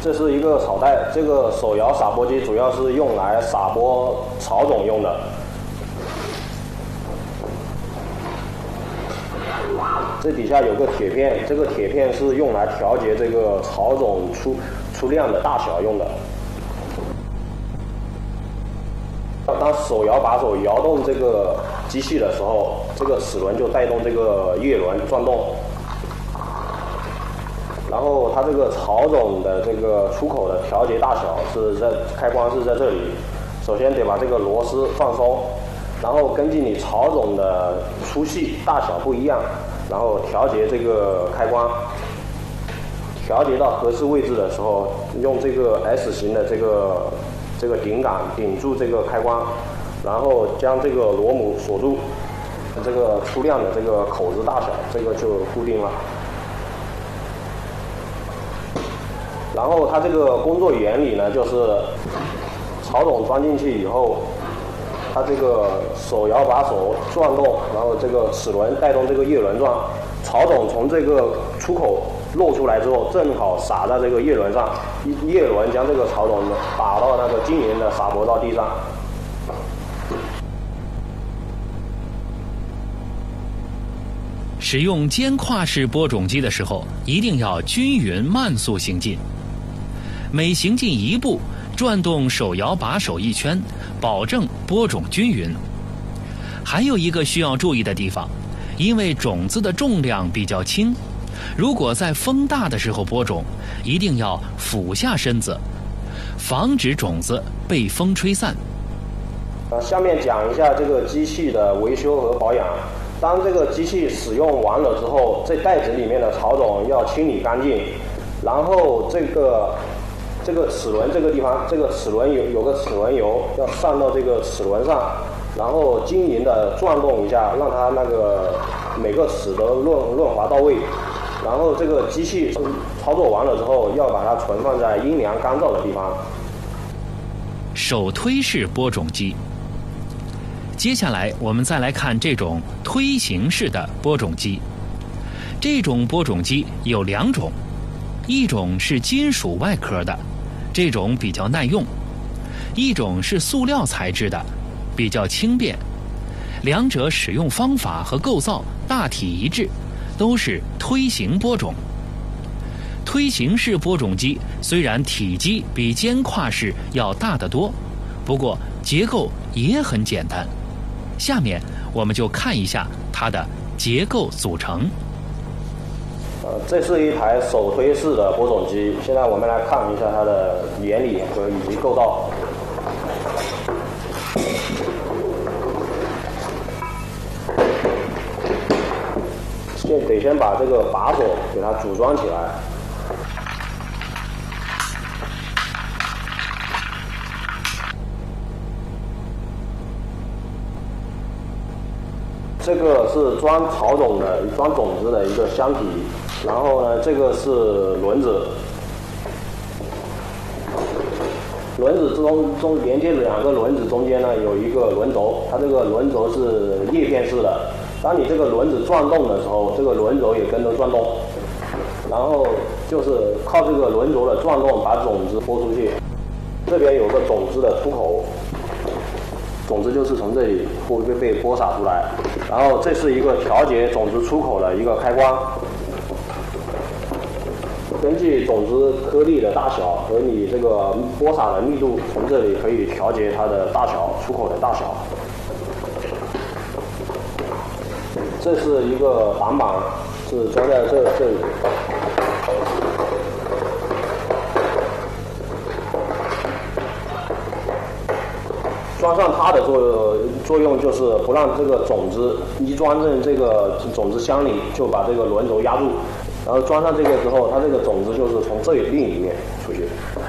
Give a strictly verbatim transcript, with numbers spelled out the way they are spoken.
这是一个草袋，这个手摇撒播机主要是用来撒播草种用的。这底下有个铁片，这个铁片是用来调节这个草种出出量的大小用的。当手摇把手摇动这个机器的时候，这个齿轮就带动这个叶轮转动。然后它这个草种的这个出口的调节大小是在开关是在这里，首先得把这个螺丝放松，然后根据你草种的粗细大小不一样，然后调节这个开关，调节到合适位置的时候，用这个 S 型的这个这个顶杆顶住这个开关，然后将这个螺母锁住，这个出量的这个口子大小，这个就固定了。然后它这个工作原理呢，就是草种装进去以后，它这个手摇把手转动，然后这个齿轮带动这个叶轮转，草种从这个出口露出来之后，正好撒在这个叶轮上，叶轮将这个草种打到那个均匀的撒播到地上。 使用肩胯式播种机的时候，一定要均匀慢速行进。每行进一步，转动手摇把手一圈，保证播种均匀。还有一个需要注意的地方，因为种子的重量比较轻，如果在风大的时候播种，一定要俯下身子，防止种子被风吹散。 呃，下面讲一下这个机器的维修和保养。当这个机器使用完了之后，这袋子里面的草种要清理干净，然后这个这个齿轮这个地方，这个齿轮有有个齿轮油要上到这个齿轮上，然后均匀的转动一下，让它那个每个齿都润润滑到位。然后这个机器操作完了之后，要把它存放在阴凉干燥的地方。 手推式播种机。接下来我们再来看这种推行式的播种机。这种播种机有两种，一种是金属外壳的，这种比较耐用；一种是塑料材质的，比较轻便。两者使用方法和构造大体一致，都是推行播种。推行式播种机虽然体积比肩胯式要大得多，不过结构也很简单。下面我们就看一下它的结构组成。 呃，这是一台手推式的播种机。现在我们来看一下它的原理和以及构造。先得先把这个把手给它组装起来。这个是装草种的、装种子的一个箱体，然后呢，这个是轮子，轮子中中连接两个轮子中间呢有一个轮轴，它这个轮轴是叶片式的。当你这个轮子转动的时候，这个轮轴也跟着转动，然后就是靠这个轮轴的转动把种子播出去。这边有个种子的出口。种子就是从这里会被被播撒出来，然后这是一个调节种子出口的一个开关，根据种子颗粒的大小和你这个播撒的密度，从这里可以调节它的大小，出口的大小。这是一个挡板，是装在这这里。装上它的作作用就是不让这个种子一装进这个种子箱里就把这个轮轴压住，然后装上这个之后，它这个种子就是从这里另一面出去。